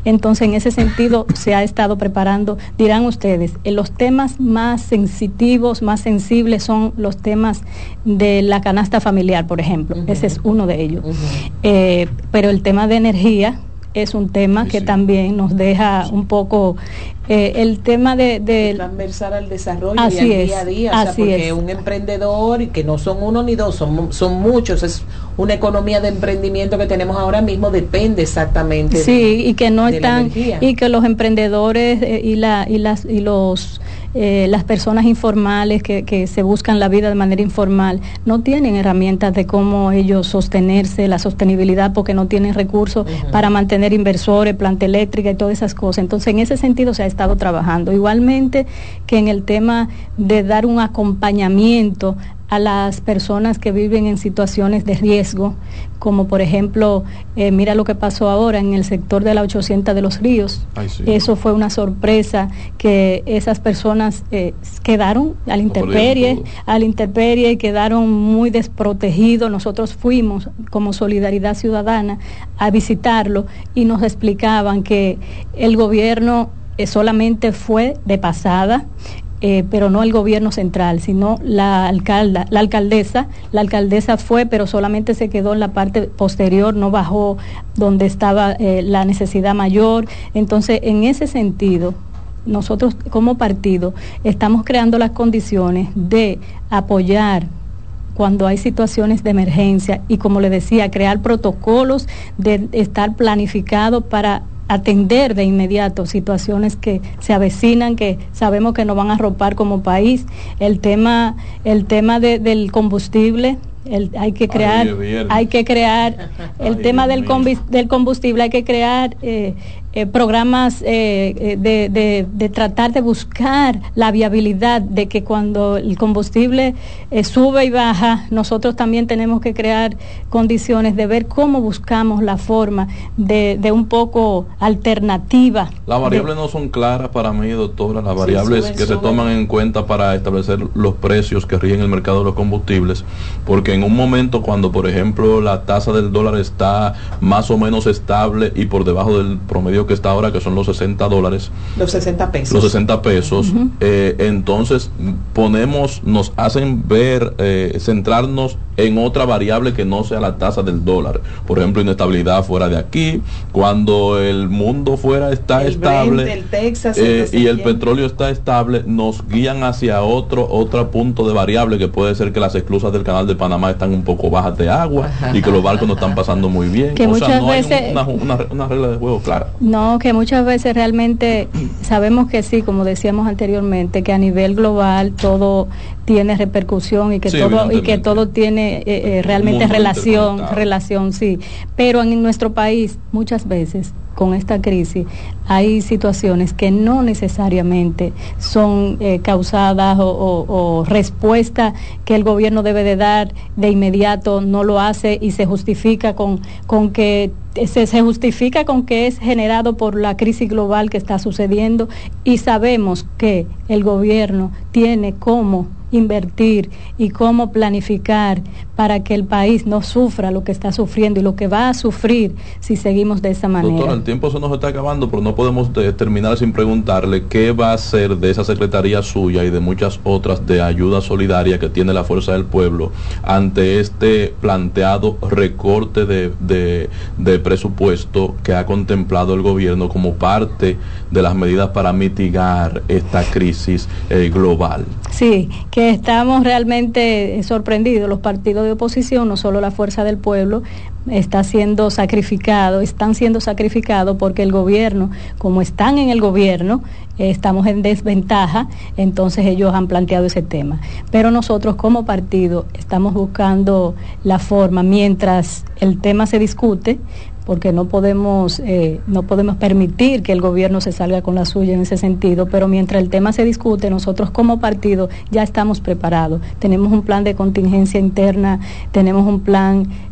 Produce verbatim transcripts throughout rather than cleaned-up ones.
Entonces, en ese sentido, se ha estado preparando, dirán ustedes, eh, los temas más sensitivos, más sensibles son los temas de la canasta familiar, por ejemplo. Uh-huh. Ese es uno de ellos. Uh-huh. Eh, pero el tema de energía es un tema sí, que sí. también nos deja sí. un poco eh, el tema de, de transversal al desarrollo así y al es, día a día, o sea, porque es. un emprendedor y que no son uno ni dos, son, son muchos, es una economía de emprendimiento que tenemos ahora mismo, depende exactamente sí, de, y que no están, y que los emprendedores eh, y la y las y los eh, las personas informales que, que se buscan la vida de manera informal no tienen herramientas de cómo ellos sostenerse, la sostenibilidad, porque no tienen recursos uh-huh. para mantener inversores, planta eléctrica y todas esas cosas. Entonces, en ese sentido se ha estado trabajando. Igualmente que en el tema de dar un acompañamiento a las personas que viven en situaciones de riesgo, como por ejemplo, eh, mira lo que pasó ahora en el sector de la ochocientos de los Ríos. Ay, sí. Eso fue una sorpresa, que esas personas eh, quedaron a la intemperie, a la intemperie y quedaron muy desprotegidos. Nosotros fuimos como Solidaridad Ciudadana a visitarlo y nos explicaban que el gobierno eh, solamente fue de pasada, Eh, pero no el gobierno central, sino la alcalda, la alcaldesa, la alcaldesa fue, pero solamente se quedó en la parte posterior, no bajó donde estaba eh, la necesidad mayor. Entonces, en ese sentido, nosotros como partido estamos creando las condiciones de apoyar cuando hay situaciones de emergencia y, como le decía, crear protocolos, de estar planificado para atender de inmediato situaciones que se avecinan, que sabemos que nos van a arropar como país. El tema, el tema de, del combustible, el, hay que crear, Ay, hay que crear el Ay, tema del, combi, del combustible, hay que crear eh, eh, programas eh, de, de, de tratar de buscar la viabilidad de que cuando el combustible eh, sube y baja, nosotros también tenemos que crear condiciones de ver cómo buscamos la forma de, de un poco alternativa. Las variables de, no son claras para mí, doctora, las variables sí, suben, que suben. se toman en cuenta para establecer los precios que rigen el mercado de los combustibles, porque en un momento cuando, por ejemplo, la tasa del dólar está más o menos estable y por debajo del promedio que está ahora, que son los sesenta dólares. Los sesenta pesos. Los sesenta pesos. Uh-huh. Eh, entonces, ponemos, nos hacen ver, eh, centrarnos en otra variable que no sea la tasa del dólar. Por ejemplo, inestabilidad fuera de aquí, cuando el mundo fuera está el estable Brent, el Texas, eh, y el petróleo está estable, nos guían hacia otro, otro punto de variable que puede ser que las esclusas del canal de Panamá están un poco bajas de agua y que los barcos no están pasando muy bien. Que o muchas sea, no veces, hay un, una, una, una regla de juego clara. No, que muchas veces realmente sabemos que sí, como decíamos anteriormente, que a nivel global todo tiene repercusión y que sí, todo y que todo tiene eh, eh, realmente relación, relación, sí. Pero en nuestro país muchas veces con esta crisis hay situaciones que no necesariamente son eh, causadas o, o, o respuesta que el gobierno debe de dar de inmediato, no lo hace y se justifica con, con que se, se justifica con que es generado por la crisis global que está sucediendo, y sabemos que el gobierno tiene cómo invertir y cómo planificar para que el país no sufra lo que está sufriendo y lo que va a sufrir si seguimos de esa manera. Doctora, el tiempo se nos está acabando, pero no podemos de, terminar sin preguntarle qué va a hacer de esa secretaría suya y de muchas otras de ayuda solidaria que tiene la Fuerza del Pueblo ante este planteado recorte de, de, de presupuesto que ha contemplado el gobierno como parte de las medidas para mitigar esta crisis eh, global. Sí, que estamos realmente sorprendidos. Los partidos de oposición, no solo la Fuerza del Pueblo, está siendo sacrificado, están siendo sacrificados porque el gobierno, como están en el gobierno, eh, estamos en desventaja, entonces ellos han planteado ese tema. Pero nosotros como partido estamos buscando la forma, mientras el tema se discute, porque no podemos eh, no podemos permitir que el gobierno se salga con la suya en ese sentido, pero mientras el tema se discute, nosotros como partido ya estamos preparados. Tenemos un plan de contingencia interna, tenemos un plan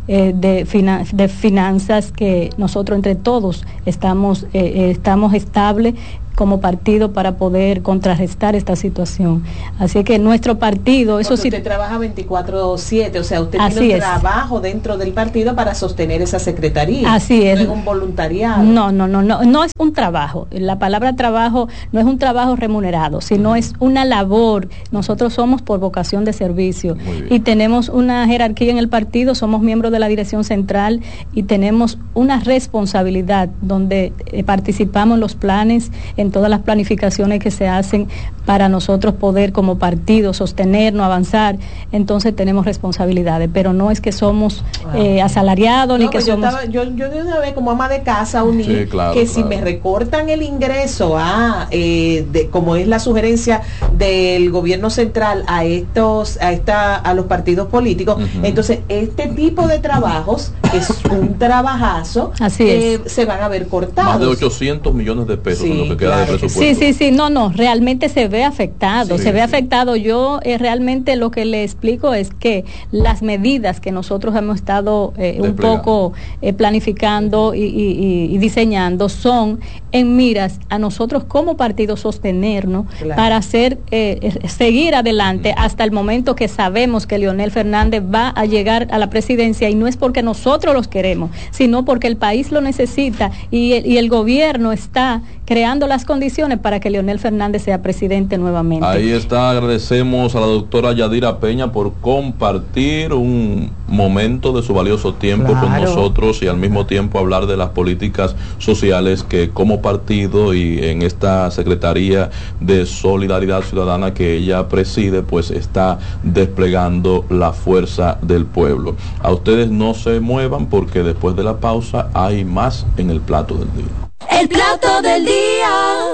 eh, de, finan- de finanzas que nosotros entre todos estamos, eh, eh, estamos estables como partido para poder contrarrestar esta situación. Así que nuestro partido, eso Porque sí... Usted trabaja veinticuatro siete, o sea, usted Así tiene un es. trabajo dentro del partido para sostener esa secretaría. Así es. No es un voluntariado. No, no, no, no, no es un trabajo. La palabra trabajo no es un trabajo remunerado, sino es una labor. Nosotros somos por vocación de servicio y tenemos una jerarquía en el partido, somos miembros de la dirección central y tenemos una responsabilidad donde eh, participamos en los planes, en todas las planificaciones que se hacen para nosotros poder como partido sostenernos, avanzar. Entonces tenemos responsabilidades, pero no es que somos eh, asalariados, no, ni que yo somos... Estaba, yo, yo de una vez como ama de casa uní sí, claro, que claro. Si me recortan el ingreso a, eh, de, como es la sugerencia del gobierno central a estos, a esta, a los partidos políticos, uh-huh. Entonces este tipo de trabajos es un trabajazo. Así que es. Se van a ver cortados. Más de ochocientos millones de pesos sí, en lo que queda claro, de presupuesto. Sí, sí, sí, no, no, realmente se ve afectado, sí, se ve sí. afectado. Yo eh, realmente lo que le explico es que las medidas que nosotros hemos estado eh, un poco eh, planificando y, y, y diseñando son en miras a nosotros como partido sostenernos claro. para hacer eh, seguir adelante mm. hasta el momento que sabemos que Leonel Fernández va a llegar a la presidencia, y no es porque nosotros los queremos, sino porque el país lo necesita y el, y el gobierno está creando las condiciones para que Leonel Fernández sea presidente nuevamente. Ahí está, agradecemos a la doctora Yadira Peña por compartir un momento de su valioso tiempo claro. con nosotros y al mismo tiempo hablar de las políticas sociales que como partido y en esta Secretaría de Solidaridad Ciudadana que ella preside, pues está desplegando la fuerza del pueblo. A ustedes no se muevan porque después de la pausa hay más en el plato del día. El plato del día.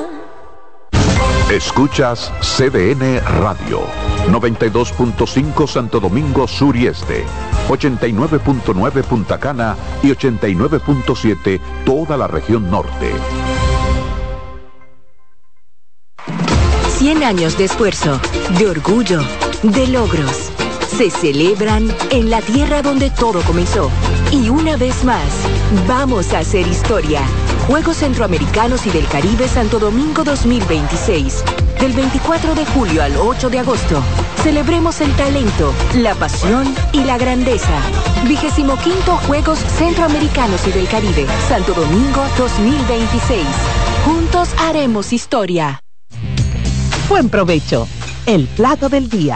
Escuchas C D N Radio, noventa y dos punto cinco Santo Domingo Sur y Este, ochenta y nueve punto nueve Punta Cana y ochenta y nueve punto siete toda la región norte. cien años de esfuerzo, de orgullo, de logros. Se celebran en la tierra donde todo comenzó. Y una vez más, vamos a hacer historia. Juegos Centroamericanos y del Caribe Santo Domingo dos mil veintiséis. Del veinticuatro de julio al ocho de agosto. Celebremos el talento, la pasión y la grandeza. Vigésimo quinto Juegos Centroamericanos y del Caribe Santo Domingo dos mil veintiséis. Juntos haremos historia. Buen provecho. El plato del día.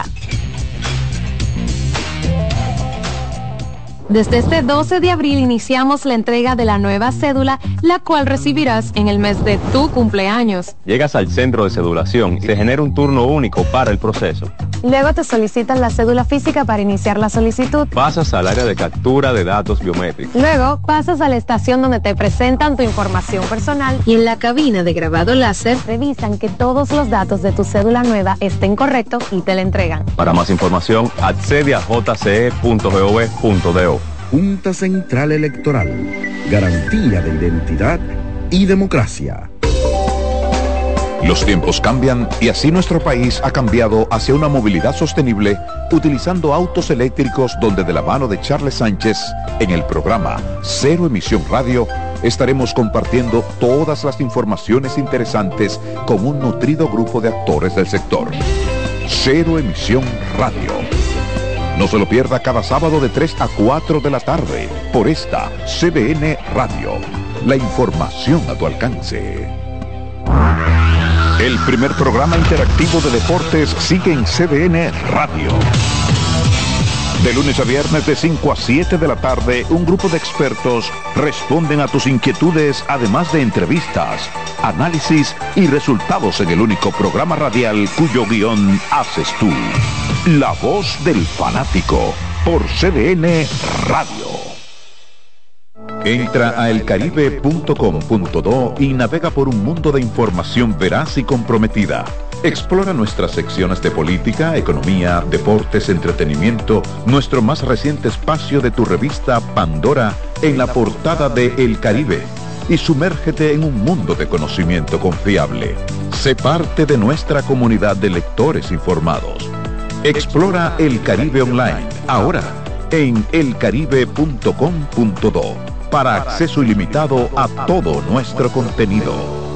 Desde este doce de abril iniciamos la entrega de la nueva cédula, la cual recibirás en el mes de tu cumpleaños. Llegas al centro de cedulación y se genera un turno único para el proceso. Luego te solicitan la cédula física para iniciar la solicitud. Pasas al área de captura de datos biométricos. Luego pasas a la estación donde te presentan tu información personal y en la cabina de grabado láser revisan que todos los datos de tu cédula nueva estén correctos y te la entregan. Para más información, accede a j c e punto gov punto do. Junta Central Electoral, garantía de identidad y democracia. Los tiempos cambian y así nuestro país ha cambiado hacia una movilidad sostenible utilizando autos eléctricos, donde de la mano de Charles Sánchez en el programa Cero Emisión Radio estaremos compartiendo todas las informaciones interesantes con un nutrido grupo de actores del sector. Cero Emisión Radio. No se lo pierda cada sábado de tres a cuatro de la tarde por esta C D N Radio. La información a tu alcance. El primer programa interactivo de deportes sigue en C D N Radio. De lunes a viernes de cinco a siete de la tarde, un grupo de expertos responden a tus inquietudes, además de entrevistas, análisis y resultados en el único programa radial cuyo guión haces tú. La voz del fanático por C D N Radio. Entra a el caribe punto com punto do y navega por un mundo de información veraz y comprometida. Explora nuestras secciones de política, economía, deportes, entretenimiento, nuestro más reciente espacio de tu revista Pandora en la portada de El Caribe, y sumérgete en un mundo de conocimiento confiable. Sé parte de nuestra comunidad de lectores informados. Explora El Caribe Online, ahora en el caribe punto com punto do para acceso ilimitado a todo nuestro contenido.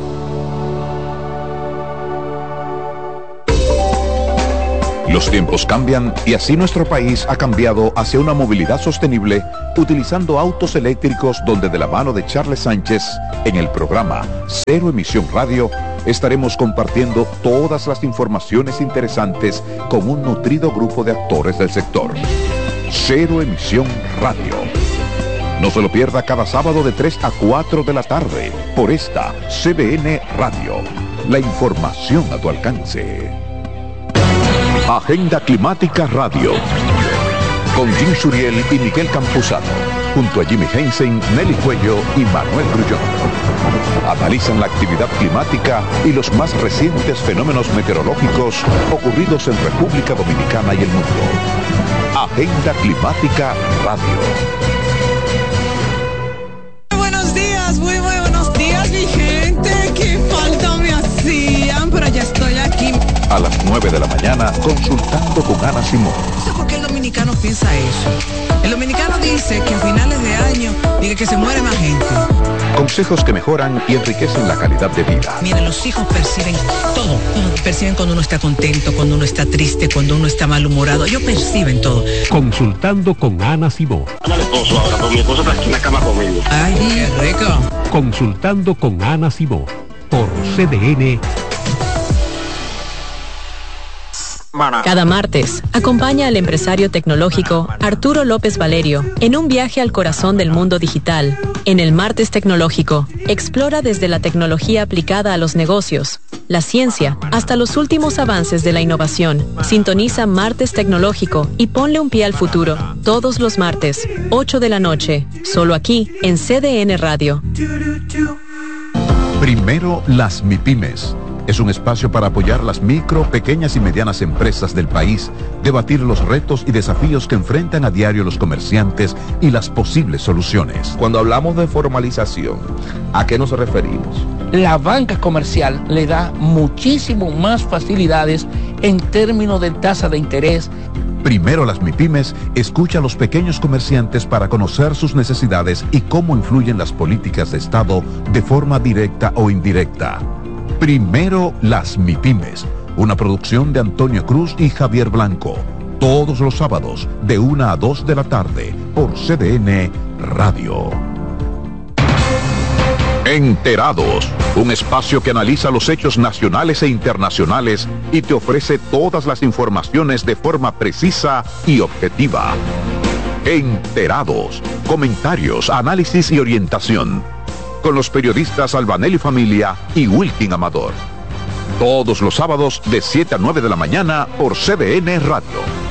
Los tiempos cambian y así nuestro país ha cambiado hacia una movilidad sostenible utilizando autos eléctricos, donde de la mano de Charles Sánchez en el programa Cero Emisión Radio estaremos compartiendo todas las informaciones interesantes con un nutrido grupo de actores del sector. Cero Emisión Radio. No se lo pierda cada sábado de tres a cuatro de la tarde por esta C B N Radio. La información a tu alcance. Agenda Climática Radio, con Jim Suriel y Miguel Campuzano, junto a Jimmy Hensen, Nelly Cuello y Manuel Grullón. Analizan la actividad climática y los más recientes fenómenos meteorológicos ocurridos en República Dominicana y el mundo. Agenda Climática Radio. Buenos días, muy, muy buenos días, mi gente. Qué falta me hacían, pero ya estoy aquí. A las nueve de la mañana, consultando con Ana Simón. No sé por qué el dominicano piensa eso. El dominicano dice que a finales de año dice que se muere más gente. Consejos que mejoran y enriquecen la calidad de vida. Miren, los hijos perciben todo. Perciben cuando uno está contento, cuando uno está triste, cuando uno está malhumorado. Ellos perciben todo. Consultando con Ana Simón. Ana el esposo ahora, pero mi esposo está aquí en la cama conmigo. Ay, qué rico. Consultando con Ana Simón por C D N. Cada martes, acompaña al empresario tecnológico Arturo López Valerio en un viaje al corazón del mundo digital. En el Martes Tecnológico, explora desde la tecnología aplicada a los negocios, la ciencia, hasta los últimos avances de la innovación. Sintoniza Martes Tecnológico y ponle un pie al futuro. Todos los martes, ocho de la noche, solo aquí en C D N Radio. Primero las MIPYMES. Es un espacio para apoyar las micro, pequeñas y medianas empresas del país, debatir los retos y desafíos que enfrentan a diario los comerciantes y las posibles soluciones. Cuando hablamos de formalización, ¿a qué nos referimos? La banca comercial le da muchísimo más facilidades en términos de tasa de interés. Primero las MIPYMES escucha a los pequeños comerciantes para conocer sus necesidades y cómo influyen las políticas de Estado de forma directa o indirecta. Primero las MIPYMES, una producción de Antonio Cruz y Javier Blanco, todos los sábados de una a dos de la tarde por C D N Radio. Enterados, un espacio que analiza los hechos nacionales e internacionales y te ofrece todas las informaciones de forma precisa y objetiva. Enterados, comentarios, análisis y orientación, con los periodistas Albanelli Familia y Wilkin Amador. Todos los sábados de siete a nueve de la mañana por C D N Radio.